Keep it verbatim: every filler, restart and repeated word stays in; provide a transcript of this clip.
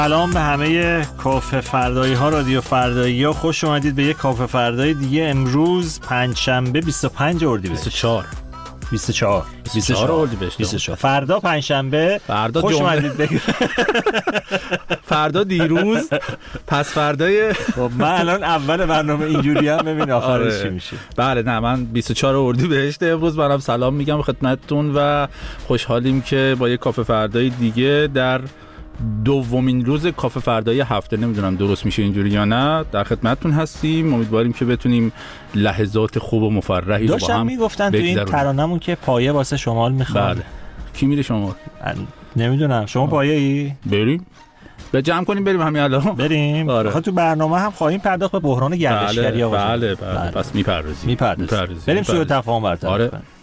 سلام به همه کافه فردایی ها، رادیو فردایی ها، خوش اومدید به یک کافه فردایی دیگه. امروز پنجشنبه بیست و پنج اردیبهشت، بیست و چهار بیست و چهار بیست و چهار اردیبهشت، بیست و چهار فردا پنجشنبه. فردا خوش جمعه. اومدید بگید. فردا دیروز، پس فردای خب من الان اول برنامه اینجوری هم ببین آخرش چی آره. میشه. بله نه من بیست و چهار اردیبهشت امروز منم سلام میگم خدمتتون و خوشحالیم که با یک کافه فردای دیگه در دومین روز کافه فردای هفته، نمیدونم درست میشه اینجوری یا نه، در خدمتتون هستیم. امیدواریم که بتونیم لحظات خوب و مفرحی رو با داشتم هم میگفتن تو این ترانمون که پایه واسه شمال میخواد. بله. کی میره شما؟ نمیدونم شما پایه ای؟ بریم به جمع کنیم بریم همین الان بریم. آره. آخه تو برنامه هم خواهیم پرداخت به بحران گردشگری. بله آقا بله, بله بله پس میپردازیم میپردازیم بریم سوی تفاهم برطرف آره. کنیم.